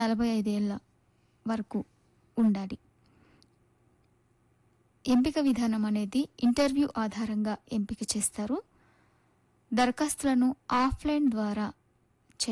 45 ఏళ్ల వరకు ఉండాలి. ఎంపిక విధానం అనేది ఇంటర్వ్యూ ఆధారంగా ఎంపిక చేస్తారు. దరఖాస్తులను ఆఫ్లైన్ ద్వారా